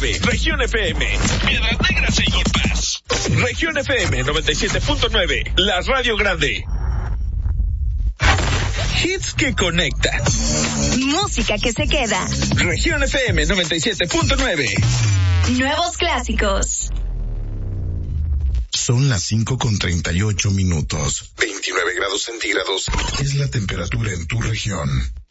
97.9, Región FM, Piedras Negras e Paz. Región FM 97.9, la radio grande. Hits que conectan. Música que se queda. Región FM 97.9. Nuevos clásicos. Son las 5:38. 29 grados centígrados es la temperatura en tu región.